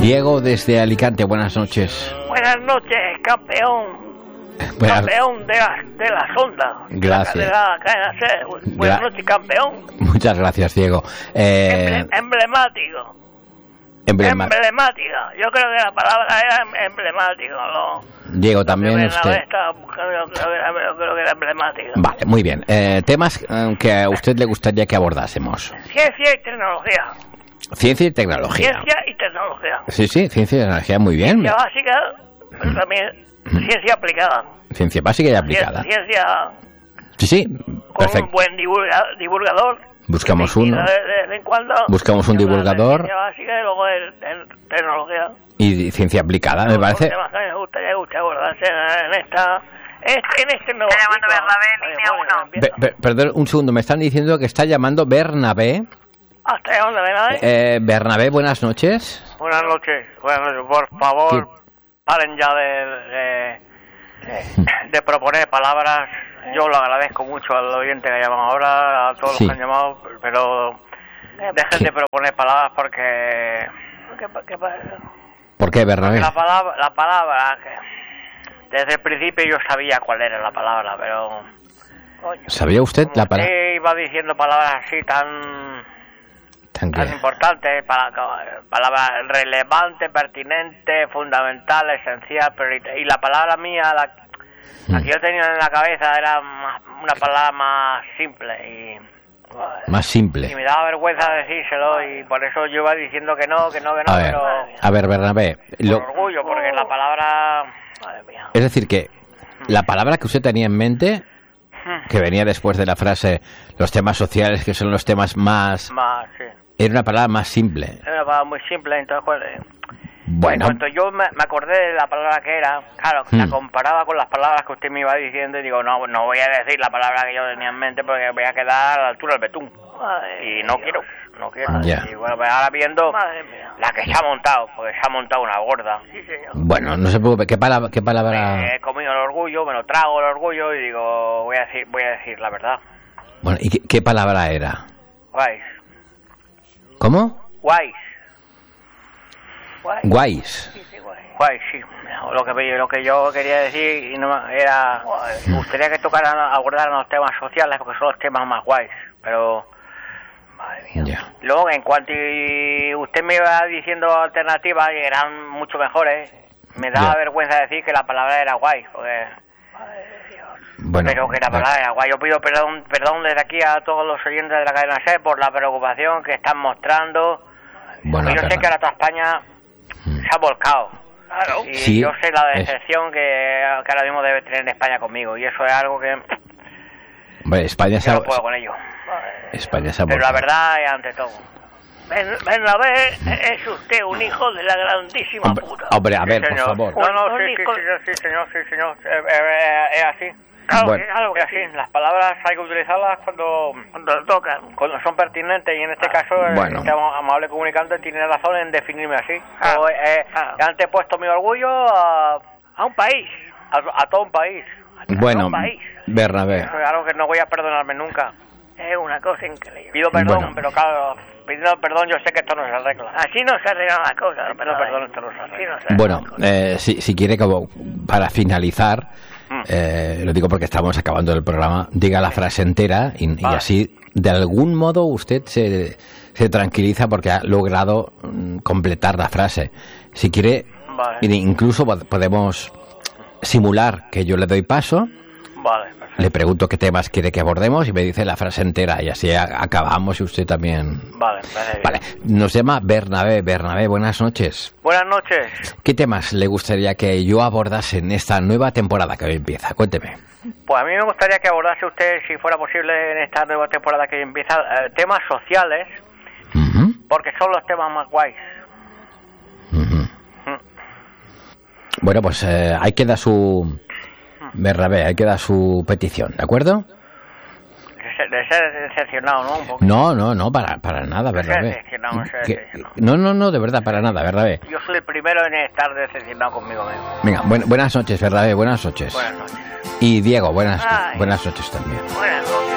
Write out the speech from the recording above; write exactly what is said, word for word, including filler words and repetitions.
Diego desde Alicante, buenas noches. Buenas noches, campeón. Buenas... Campeón de la, de la sonda. Gracias. De la cadena C. Buenas Gra... noches, campeón. Muchas gracias, Diego. Eh... Emblemático. Emblema... Emblemática. Yo creo que la palabra era emblemático. ¿No? Diego, también usted. Buscando, yo, creo que era, yo creo que era emblemática. Vale, muy bien. Eh, temas que a usted le gustaría que abordásemos. Ciencia y tecnología. Ciencia y tecnología. Ciencia y tecnología. Sí, sí, ciencia y tecnología, muy bien. Ciencia básica, pero también ciencia aplicada. Ciencia básica y aplicada. Ciencia. Sí, sí, perfecto. Con un buen divulga, divulgador. Buscamos uno. De vez en cuando. Buscamos un divulgador. Ciencia básica y luego el, el tecnología. Y ciencia aplicada, me parece. Temas que me gustaría que usted abordase en esta. En este nuevo. Está llamando Bernabé, línea uno. Pe- pe- perdón, un segundo, me están diciendo que está llamando Bernabé. Ah, ¿está llamando Bernabé? Eh, Bernabé, buenas noches. Buenas noches, buenas noches. Por favor, ¿Qué? paren ya de, de, de, de proponer palabras. Yo lo agradezco mucho al oyente que ha llamado ahora, a todos Sí. los que han llamado, pero dejen ¿Qué? de proponer palabras porque... ¿Qué, qué, ¿Por qué, Bernabé? La palabra, la palabra que desde el principio yo sabía cuál era la palabra, pero... Coño, ¿Sabía usted la palabra? Sí, iba diciendo palabras así tan... Tan tan que- importante, para, palabra relevante, pertinente, fundamental, esencial, prioritaria. Y la palabra mía, la, la que yo tenía en la cabeza, era más, una palabra más simple y, Más simple. y me daba vergüenza decírselo y por eso yo iba diciendo que no, que no, que no, A ver, pero a ver, Bernabé. Lo- por orgullo, porque la palabra... Madre mía. Es decir, que la palabra que usted tenía en mente, que venía después de la frase, los temas sociales, que son los temas más... Más, sí. Era una palabra más simple. Es una palabra muy simple, entonces... Pues, eh, Bueno, En cuanto yo me, me acordé de la palabra que era, claro, Hmm. la comparaba con las palabras que usted me iba diciendo y digo, no, no voy a decir la palabra que yo tenía en mente porque voy a quedar a la altura del betún. Y no quiero, no quiero. Ya. Y bueno, pues ahora viendo la que se ha montado, porque se ha montado una gorda. Sí, señor. bueno, no se preocupe. ¿Qué palabra? Qué palabra... He comido el orgullo, me lo trago el orgullo y digo, voy a decir, voy a decir la verdad. Bueno, ¿y qué, qué palabra era? Guays, ¿Cómo? guays. Guays. Guay, sí. Lo que, lo que yo quería decir y no, era... Me gustaría que tocaran, abordaran los temas sociales porque son los temas más guays, pero... Madre mía. Ya. Luego, en cuanto y usted me iba diciendo alternativas y eran mucho mejores, me daba Ya. vergüenza decir que la palabra era guay, porque... Bueno, pero que la palabra era guay. Yo pido perdón, perdón desde aquí a todos los oyentes de la cadena C por la preocupación que están mostrando. bueno, Yo sé Bernabé. que ahora toda España se ha volcado. Claro. Y Sí, yo sé la es- decepción que, que ahora mismo debe tener España conmigo. Y eso es algo que Hombre, España se yo ha... no puedo con ello. España se ha Pero la volcado. verdad es ante todo. Bernabé es usted un hijo de la grandísima Hombre, puta. hombre, a Sí, ver, por señor. favor. No, no, Un sí, sí, hijo- señor, sí, señor, sí, señor. Eh, eh, eh, es así. Claro, Bueno. claro que es así. Las palabras hay que utilizarlas cuando, cuando tocan, cuando son pertinentes. Y en este caso, el Bueno. este amable comunicante tiene razón en definirme así. Ah. Yo, eh, Ah. he antepuesto mi orgullo a, a un país, a, a todo un país. A Bueno, todo un país. Bernabé. Eso es algo que no voy a perdonarme nunca. Es una cosa increíble. Pido perdón, Bueno. pero claro, pidiendo perdón yo sé que esto no se arregla. Así no se arreglan las cosas. Pido perdón, esto no se arregla. Bueno, eh, si, si quiere, como para finalizar, Mm. eh, lo digo porque estamos acabando el programa, diga la frase entera y, y Vale. así, de algún modo, usted se, se tranquiliza porque ha logrado mm, completar la frase. Si quiere, Vale. in- incluso pod- podemos simular que yo le doy paso, Vale, perfecto. le pregunto qué temas quiere que abordemos y me dice la frase entera y así a- acabamos y usted también... Vale, vale. Vale, nos llama Bernabé. Bernabé, buenas noches. Buenas noches. ¿Qué temas le gustaría que yo abordase en esta nueva temporada que hoy empieza? Cuénteme. Pues a mí me gustaría que abordase usted, si fuera posible, en esta nueva temporada que empieza, eh, temas sociales, Ujú, porque son los temas más guays. ujú. Bueno, pues eh, ahí queda su... Bernabé, ahí queda su petición, ¿de acuerdo? De ser, de ser decepcionado, ¿no? Un poco. No, no, no, para, para nada, Bernabé. decepcionado, no sé, Que- decepcionado. No, no, no, de verdad, para nada, Bernabé. Yo soy el primero en estar decepcionado conmigo mismo. Venga, buen- buenas noches, Bernabé, buenas noches. Buenas noches. Y Diego, buenas, Ay. buenas noches también. Buenas noches.